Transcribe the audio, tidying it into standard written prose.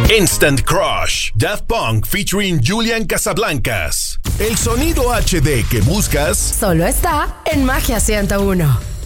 Instant Crush, Daft Punk featuring Julian Casablancas. El sonido HD que buscas solo está en Magia 101.